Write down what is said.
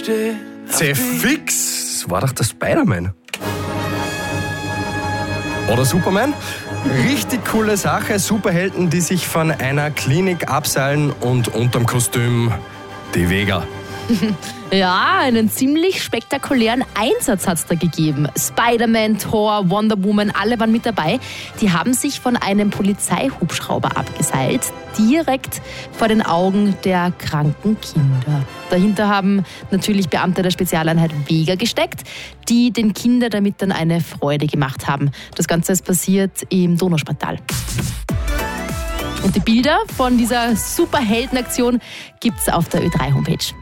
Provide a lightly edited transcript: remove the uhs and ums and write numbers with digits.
C-Fix, das war doch der Spider-Man. Oder Superman? Richtig coole Sache, Superhelden, die sich von einer Klinik abseilen und unterm Kostüm die Vega. Ja, einen ziemlich spektakulären Einsatz hat es da gegeben. Spider-Man, Thor, Wonder Woman, alle waren mit dabei. Die haben sich von einem Polizeihubschrauber abgeseilt, direkt vor den Augen der kranken Kinder. Dahinter haben natürlich Beamte der Spezialeinheit Vega gesteckt, die den Kindern damit dann eine Freude gemacht haben. Das Ganze ist passiert im Donauspital. Und die Bilder von dieser Superheldenaktion gibt's auf der Ö3-Homepage.